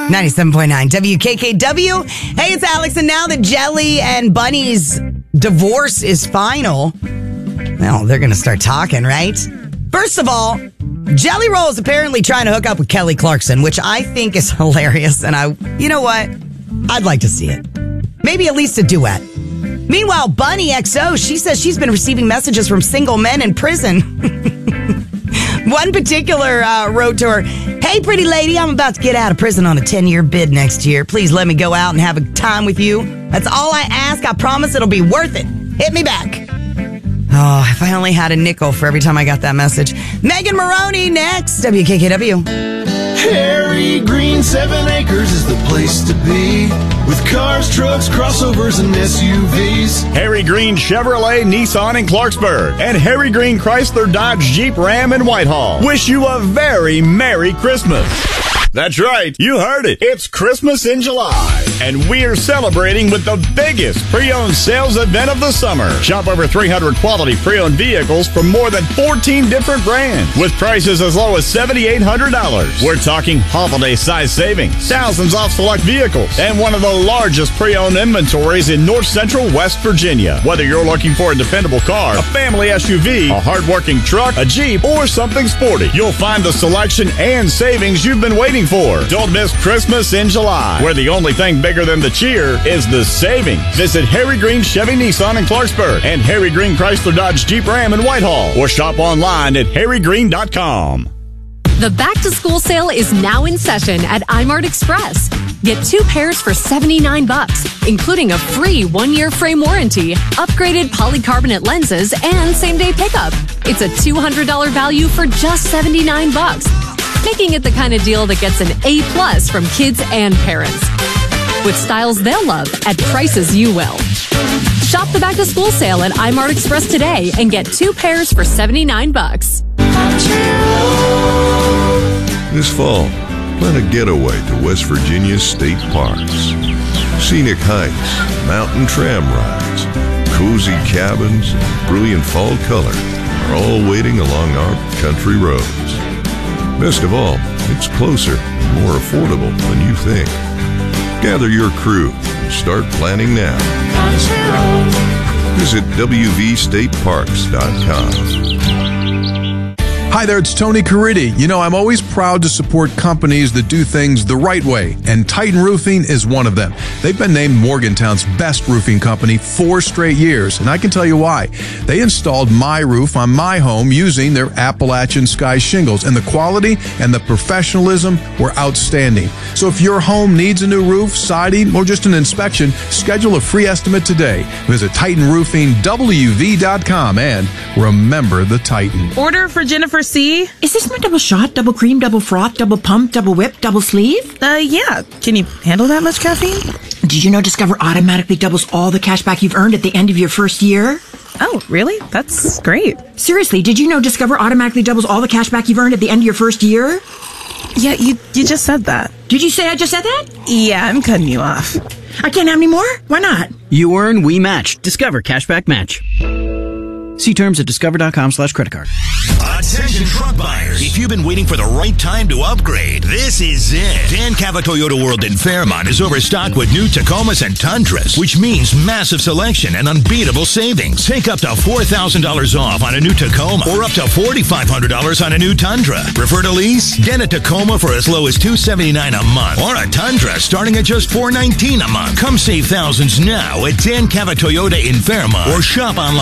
97.9 WKKW. Hey, it's Alex, and now that Jelly and Bunny's divorce is final, well, they're going to start talking, right? First of all, Jelly Roll is apparently trying to hook up with Kelly Clarkson, which I think is hilarious, and you know what? I'd like to see it. Maybe at least a duet. Meanwhile, Bunny XO, she says she's been receiving messages from single men in prison. One particular wrote to her, "Hey, pretty lady, I'm about to get out of prison on a 10-year bid next year. Please let me go out and have a time with you. That's all I ask. I promise it'll be worth it. Hit me back." Oh, if I only had a nickel for every time I got that message. Megan Maroney next. WKKW. Harry Green 7 Acres is the place to be, with cars, trucks, crossovers, and SUVs. Harry Green Chevrolet, Nissan in Clarksburg, and Harry Green Chrysler Dodge Jeep Ram in Whitehall wish you a very Merry Christmas. That's right, you heard it. It's Christmas in July, and we're celebrating with the biggest pre-owned sales event of the summer. Shop over 300 quality pre-owned vehicles from more than 14 different brands, with prices as low as $7,800. We're talking holiday size savings, thousands off select vehicles, and one of the largest pre-owned inventories in North Central West Virginia. Whether you're looking for a dependable car, a family SUV, a hard-working truck, a Jeep, or something sporty, you'll find the selection and savings you've been waiting for. Don't miss Christmas in July, where the only thing bigger than the cheer is the savings. Visit Harry Green Chevy Nissan in Clarksburg and Harry Green Chrysler Dodge Jeep Ram in Whitehall, or shop online at harrygreen.com. The back-to-school sale is now in session at iMart Express. Get 2 pairs for $79, including a free 1-year frame warranty, upgraded polycarbonate lenses, and same-day pickup. It's a $200 value for just $79, making it the kind of deal that gets an A+ from kids and parents. With styles they'll love at prices you will. Shop the back-to-school sale at iMart Express today and get 2 pairs for $79. This fall, plan a getaway to West Virginia's state parks. Scenic hikes, mountain tram rides, cozy cabins, and brilliant fall color are all waiting along our country roads. Best of all, it's closer and more affordable than you think. Gather your crew and start planning now. Visit wvstateparks.com. Hi there, it's Tony Caridi. You know, I'm always proud to support companies that do things the right way, and Titan Roofing is one of them. They've been named Morgantown's best roofing company 4 straight years, and I can tell you why. They installed my roof on my home using their Appalachian Sky shingles, and the quality and the professionalism were outstanding. So if your home needs a new roof, siding, or just an inspection, schedule a free estimate today. Visit TitanRoofingWV.com and remember the Titan. Order for Jennifer C. Is this my double shot, double cream, double froth, double pump, double whip, double sleeve? Yeah. Can you handle that much caffeine? Did you know Discover automatically doubles all the cash back you've earned at the end of your first year? Oh, really? That's great. Seriously, did you know Discover automatically doubles all the cash back you've earned at the end of your first year? Yeah, you just said that. Did you say I just said that? Yeah, I'm cutting you off. I can't have any more? Why not? You earn, we match. Discover Cashback Match. See terms at discover.com/creditcard. Attention truck buyers. If you've been waiting for the right time to upgrade, this is it. Dan Cava Toyota World in Fairmont is overstocked with new Tacomas and Tundras, which means massive selection and unbeatable savings. Take up to $4,000 off on a new Tacoma or up to $4,500 on a new Tundra. Prefer to lease? Get a Tacoma for as low as $279 a month or a Tundra starting at just $419 a month. Come save thousands now at Dan Cava Toyota in Fairmont or shop online